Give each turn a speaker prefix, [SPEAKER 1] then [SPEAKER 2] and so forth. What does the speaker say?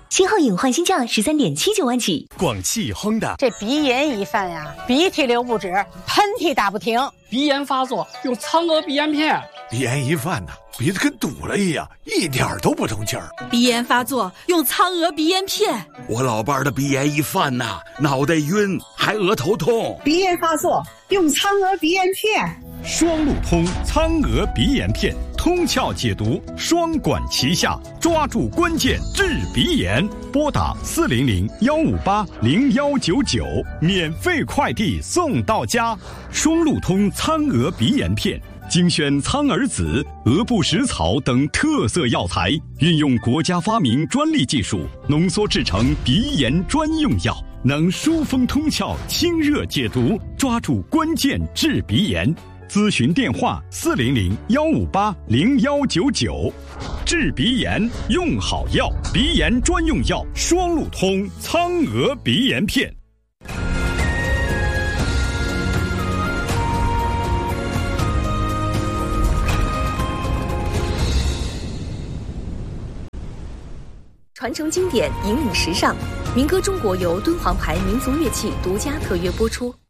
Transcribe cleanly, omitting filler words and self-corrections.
[SPEAKER 1] 7号隐患新价13.79万起。
[SPEAKER 2] 广汽亨达，
[SPEAKER 3] 这鼻炎一犯呀，鼻涕流不止，喷嚏打不停，
[SPEAKER 4] 鼻炎发作用苍娥鼻炎片。
[SPEAKER 5] 鼻炎一犯呢，鼻子跟堵了一样，一点都不通气儿。
[SPEAKER 6] 鼻炎发作用苍娥鼻炎片。
[SPEAKER 7] 我老伴儿的鼻炎一犯呐，脑袋晕，还额头痛。
[SPEAKER 8] 鼻炎发作用苍娥鼻炎片。
[SPEAKER 2] 双路通苍娥鼻炎片，通窍解毒，双管齐下，抓住关键治鼻炎。拨打400-158-0199，免费快递送到家。双路通苍娥鼻炎片，精选苍耳子、鹅不食草等特色药材，运用国家发明专利技术，浓缩制成鼻炎专用药，能疏风通窍、清热解毒，抓住关键治鼻炎。咨询电话400-158-0199。治鼻炎用好药，鼻炎专用药双路通苍娥鼻炎片。
[SPEAKER 1] 传承经典，引领时尚，民歌中国由敦煌牌民族乐器独家特约播出。